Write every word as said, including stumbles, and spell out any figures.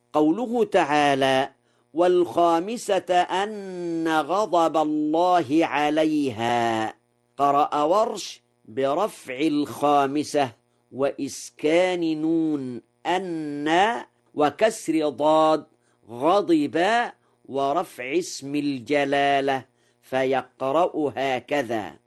قوله تعالى: والخامسة أن غضب الله عليها، قرأ ورش برفع الخامسة وإسكان نون أن وكسر ضاد غضب ورفع اسم الجلالة، فيقرأ هكذا: